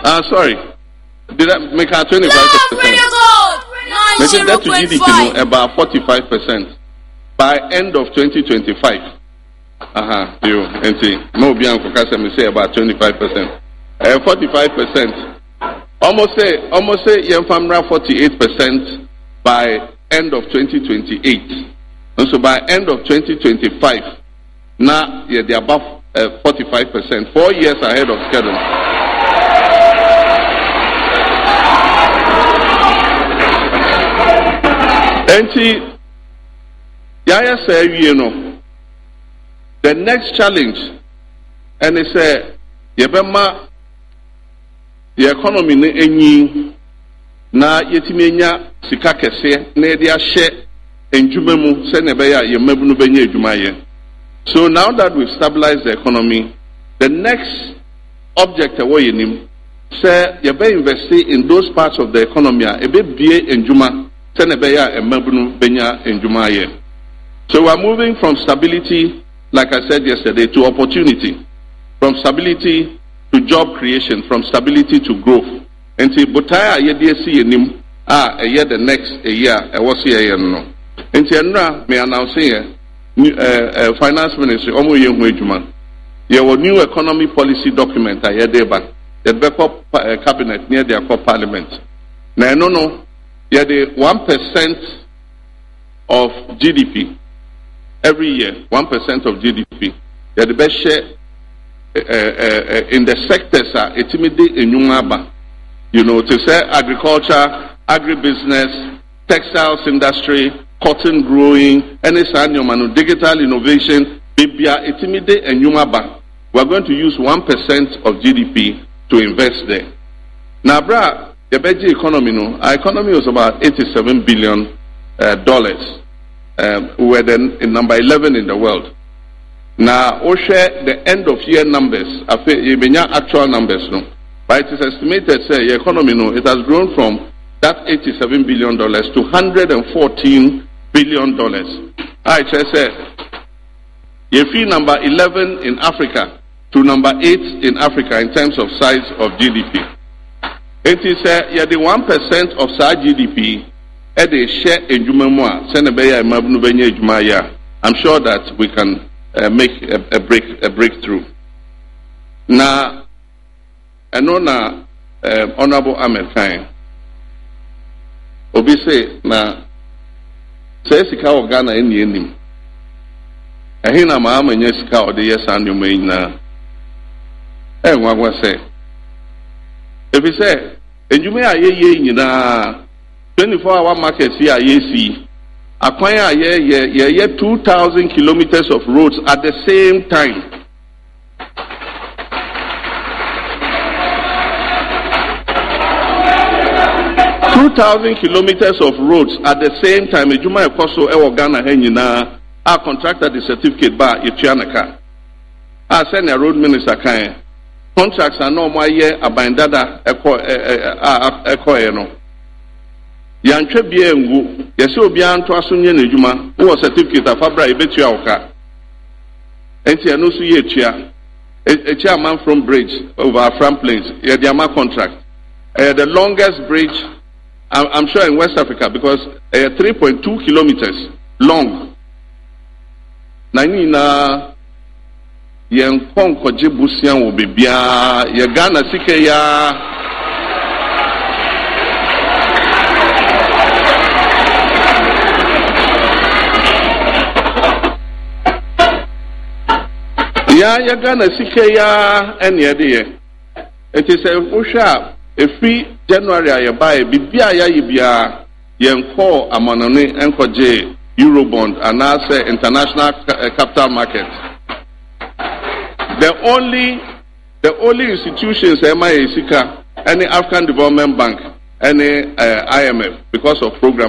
Sorry. Did I make her 25%? Making that to GDP about 45% by end of 2025. You and see, maybe Uncle Kasem say about 25%. 45%. Almost say Yemfamra 48% by end of 2028. And so by end of 2025, now they're above 45%, 4 years ahead of schedule. And Yaya say, you know, the next challenge, and they say, Yebema, the economy ne enyi na yetimenya sika kese na ede ahye enjuma mu se ne be ya yemabunu benye adwuma ye. So now that we've stabilized the economy, the next object away nim say you be invest in those parts of the economy e be bie enjuma se ne be ya emabunu benya enjuma ye. So we're moving from stability, like I said yesterday, to opportunity, from stability to job creation, from stability to growth. And see, Butaya yedisi enim a year the next a year was here no. And see, me announcing here, finance ministry omo ye hu adwuma. Ye wo new economy policy document a ye dey ba. The backup cabinet near their parliament. Na no ye the 1% of GDP every year, 1% of GDP. Ye the best share in the sectors are intimidate in you know, to say agriculture, agribusiness, textiles industry, cotton growing, any digital innovation, bibia intimidate and yumaba. We're going to use 1% of GDP to invest there. Now, the Beji economy, no, our economy was about $87 billion. We were then in number 11 in the world. Now, we share the end of year numbers, actual numbers, no. But it is estimated, say, the economy, no, it has grown from that $87 billion to $114 billion. I say, you feel number 11 in Africa to number 8 in Africa in terms of size of GDP. It is the 1% of size GDP, and they share in Jumamua, Senebeya, Mabnubenya, Jumaya. I'm sure that we can make a breakthrough. Now, I know na Honorable Ahmed Khan. Obi say na say sika o Ghana eni enim. Ehi na ma amanya sika o de yes anu mai na. Nwagwa say. Ebi say enjume ayeye nyina 24-hour market fi ayesi. Akwan aye 2,000 kilometers of roads at the same time. 2,000 kilometers of roads at the same time. Ejuma ekoso ewo Ghana henyina a contractor the certificate ba etuanaka. A senior road minister kan contracts are no more year abandada eko no. Yantwe bia ngu yesi obi anto aso nye na ejuma wo certificate afabra ebetua oka. Enti eno so ye etua. Etua man from bridge over Afram Plains. Ye the ama contract. The longest bridge I'm sure in West Africa because 3.2 kilometers long. Nani na yenkon koje busian wo bebia ye Ghana sike ya ye Ghana sike ya ene de it is a usha efi January ayabaye bibia ya yibia yenko amanone enkoje Eurobond and as international capital market. The only institutions MIA Sika, any African Development Bank, any IMF because of program